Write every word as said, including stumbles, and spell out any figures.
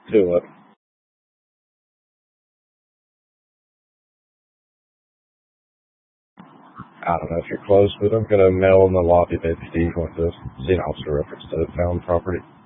to it. I don't know if you're close, but I'm going to mail in the lobby, baby Steve, with this. See an officer reference to the found property.